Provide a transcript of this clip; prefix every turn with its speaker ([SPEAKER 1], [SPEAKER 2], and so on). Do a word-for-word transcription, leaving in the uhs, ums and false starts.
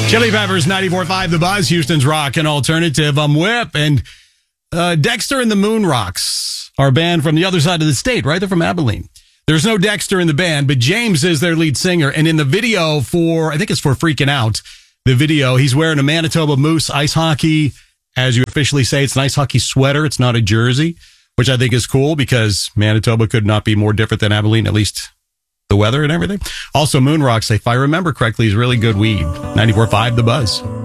[SPEAKER 1] Chili Peppers, ninety-four point five The Buzz, Houston's rock and alternative. I'm Whip, and uh, Dexter and the Moon Rocks are a band from the other side of the state, right? They're from Abilene. There's no Dexter in the band, but James is their lead singer. And in the video for, I think it's for Freaking Out, the video, he's wearing a Manitoba Moose ice hockey, as you officially say, it's an ice hockey sweater. It's not a jersey, which I think is cool because Manitoba could not be more different than Abilene, at least the weather and everything. Also, Moon Rocks, if I remember correctly, is really good weed. ninety-four point five The Buzz.